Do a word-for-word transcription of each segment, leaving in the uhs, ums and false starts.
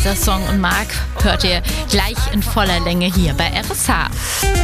Der Song und Mark hört ihr gleich in voller Länge hier bei R S H.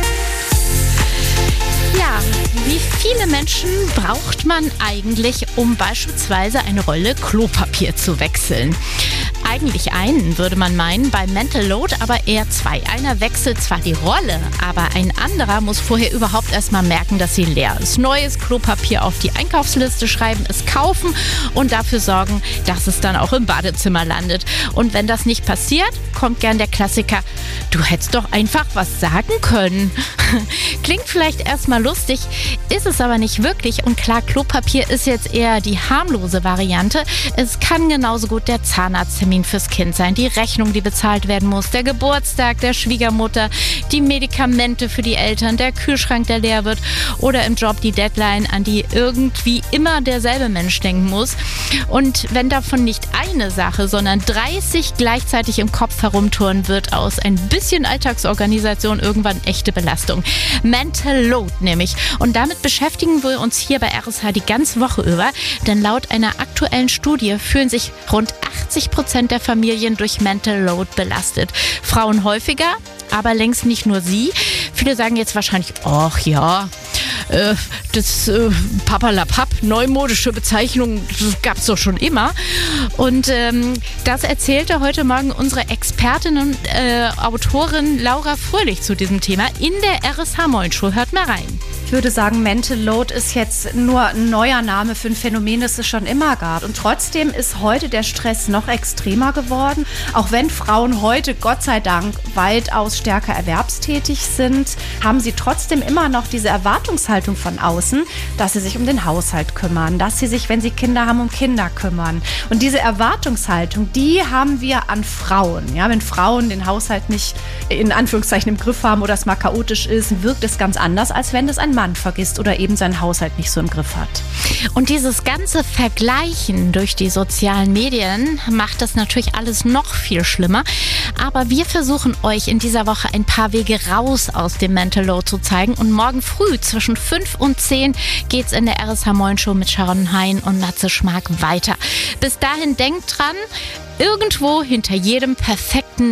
Ja, wie viele Menschen braucht man eigentlich, um beispielsweise eine Rolle Klopapier zu wechseln? Eigentlich einen, würde man meinen, bei Mental Load aber eher zwei. Einer wechselt zwar die Rolle, aber ein anderer muss vorher überhaupt erstmal merken, dass sie leer ist. Neues Klopapier auf die Einkaufsliste schreiben, es kaufen und dafür sorgen, dass es dann auch im Badezimmer landet. Und wenn das nicht passiert, kommt gern der Klassiker: Du hättest doch einfach was sagen können. Klingt vielleicht erstmal lustig, ist es aber nicht wirklich. Und klar, Klopapier ist jetzt eher die harmlose Variante. Es kann genauso gut der Zahnarzttermin fürs Kind sein, die Rechnung, die bezahlt werden muss, der Geburtstag der Schwiegermutter, die Medikamente für die Eltern, der Kühlschrank, der leer wird oder im Job die Deadline, an die irgendwie immer derselbe Mensch denken muss. Und wenn davon nicht eine Sache, sondern dreißig gleichzeitig im Kopf herumtouren, wird aus ein bisschen Alltagsorganisation irgendwann echte Belastung. Mental Load nämlich. Und damit beschäftigen wir uns hier bei R S H die ganze Woche über, denn laut einer aktuellen Studie fühlen sich rund achtzig Prozent der Familien durch Mental Load belastet. Frauen häufiger, aber längst nicht nur sie. Viele sagen jetzt wahrscheinlich: ach ja, äh, das äh, Papalapap, neumodische Bezeichnung, das gab es doch schon immer. Und ähm, das erzählte heute Morgen unsere Expertin und äh, Autorin Laura Fröhlich zu diesem Thema in der R S H Moin Show. Hört mal rein. Ich würde sagen, Mental Load ist jetzt nur ein neuer Name für ein Phänomen, das es schon immer gab. Und trotzdem ist heute der Stress noch extremer geworden. Auch wenn Frauen heute, Gott sei Dank, weitaus stärker erwerbstätig sind, haben sie trotzdem immer noch diese Erwartungshaltung von außen, dass sie sich um den Haushalt kümmern, dass sie sich, wenn sie Kinder haben, um Kinder kümmern. Und diese Erwartungshaltung, die haben wir an Frauen. Ja, wenn Frauen den Haushalt nicht in Anführungszeichen im Griff haben oder es mal chaotisch ist, wirkt es ganz anders, als wenn es ein Mann vergisst oder eben seinen Haushalt nicht so im Griff hat. Und dieses ganze Vergleichen durch die sozialen Medien macht das natürlich alles noch viel schlimmer. Aber wir versuchen euch in dieser Woche ein paar Wege raus aus dem Mental Load zu zeigen. Und morgen früh zwischen fünf und zehn geht's in der R S H Moin Show mit Sharon Hein und Matze Schmark weiter. Bis dahin denkt dran, irgendwo hinter jedem perfekten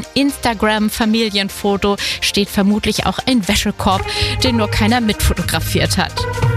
Instagram-Familienfoto steht vermutlich auch ein Wäschekorb, den nur keiner mitfotografiert hat.